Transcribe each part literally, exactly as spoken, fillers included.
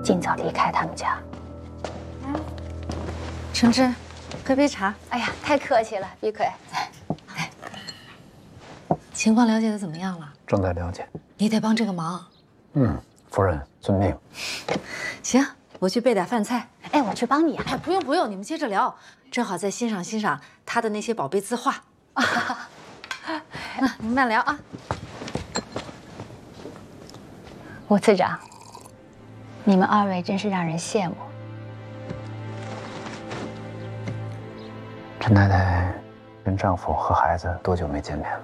尽早离开他们家。 橙汁，喝杯茶。 哎呀，太客气了，碧葵。 哎，情况了解的怎么样了？ 正在了解。 你得帮这个忙。 嗯，夫人遵命。 行，我去备点饭菜。 哎，我去帮你啊。 哎，不用不用，你们接着聊，正好再欣赏欣赏他的那些宝贝字画。啊，那你们慢聊啊。 吴次长，你们二位真是让人羡慕。 陈太太跟丈夫和孩子多久没见面了？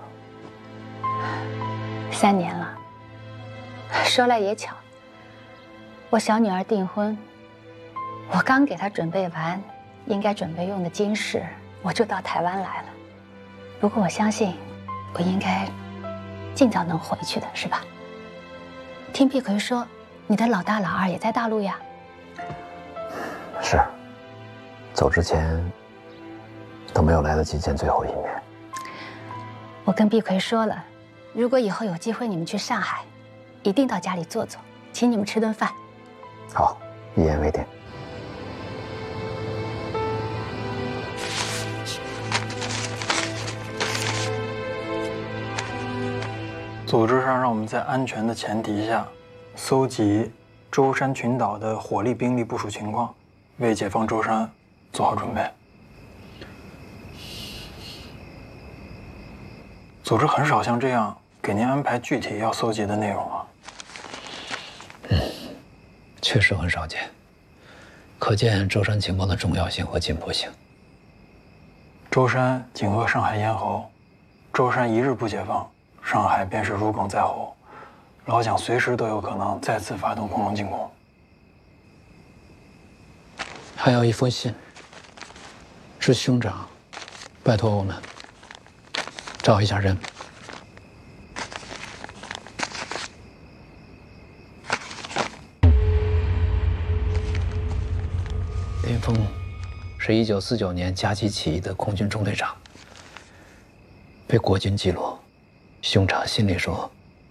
三年了。说来也巧，我小女儿订婚，我刚给她准备完应该准备用的金饰，我就到台湾来了。不过我相信，我应该尽早能回去的，是吧？听碧葵说，你的老大老二也在大陆呀？ 是，走之前都没有来得及见最后一面。 我跟碧葵说了，如果以后有机会你们去上海，一定到家里坐坐，请你们吃顿饭。 好，一言为定。 组织上让我们在安全的前提下，搜集舟山群岛的火力兵力部署情况，为解放舟山做好准备。组织很少像这样给您安排具体要搜集的内容啊。 嗯，确实很少见，可见舟山情报的重要性和紧迫性。 舟山紧扼上海咽喉，舟山一日不解放，上海便是如鲠在喉，老蒋随时都有可能再次发动空中进攻。 还有一封信，是兄长拜托我们找一下人。林峰是一九四九年甲级起义的空军中队长，被国军击落。兄长信里说，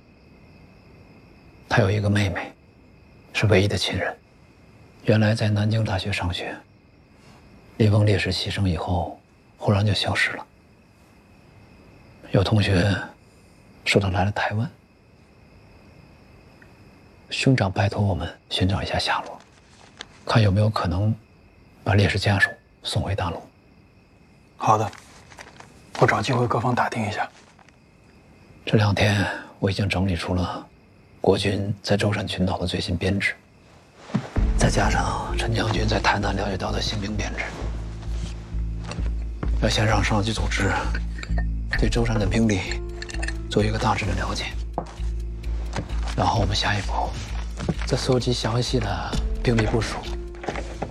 他有一个妹妹，是唯一的亲人。原来在南京大学上学，林峰烈士牺牲以后，忽然就消失了。有同学说他来了台湾，兄长拜托我们寻找一下下落，看有没有可能把烈士家属送回大陆。 好的，我找机会各方打听一下。 这两天我已经整理出了国军在舟山群岛的最新编制，再加上陈将军在台南了解到的新兵编制，要先让上级组织对舟山的兵力做一个大致的了解，然后我们下一步再搜集详细的兵力部署。